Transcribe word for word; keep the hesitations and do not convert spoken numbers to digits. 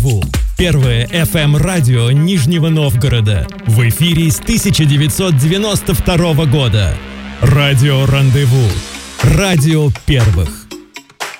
«Рандеву». Первое эф эм-радио Нижнего Новгорода. В эфире с тысяча девятьсот девяносто второго года. Радио «Рандеву». Радио первых.